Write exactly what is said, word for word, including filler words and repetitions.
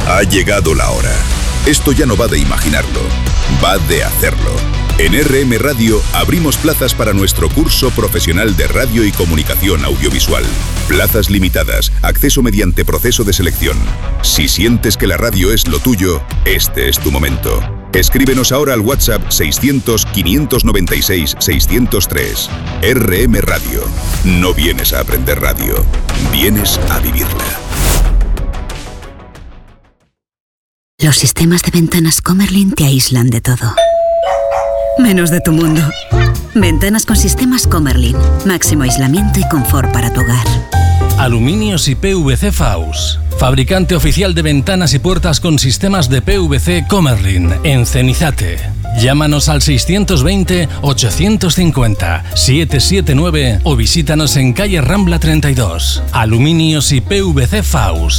Ha llegado la hora. Esto ya no va de imaginarlo, va de hacerlo. En R M Radio abrimos plazas para nuestro curso profesional de radio y comunicación audiovisual. Plazas limitadas, acceso mediante proceso de selección. Si sientes que la radio es lo tuyo, este es tu momento. Escríbenos ahora al WhatsApp seiscientos, quinientos noventa y seis, seiscientos tres. R M Radio. No vienes a aprender radio, vienes a vivirla. Los sistemas de ventanas Comerlin te aíslan de todo, menos de tu mundo. Ventanas con sistemas Comerlin. Máximo aislamiento y confort para tu hogar. Aluminios y P V C Faus. Fabricante oficial de ventanas y puertas con sistemas de P V C Comerlin en Cenizate. Llámanos al seiscientos veinte, ochocientos cincuenta, setecientos setenta y nueve o visítanos en calle Rambla treinta y dos. Aluminios y P V C Faus.